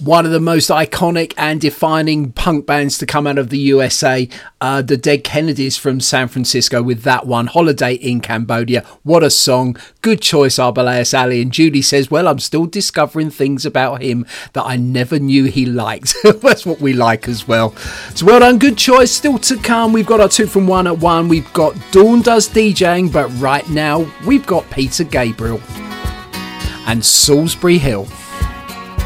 One of the most iconic and defining punk bands to come out of the USA, the Dead Kennedys from San Francisco with that one, Holiday in Cambodia. What a song. Good choice, Arbeláez Ali. And Judy says, well, I'm still discovering things about him that I never knew he liked. That's what we like as well. So well done, good choice. Still to come, we've got our 2 from 1 at 1. We've got Dawn Does DJing, but right now we've got Peter Gabriel and Salisbury Hill.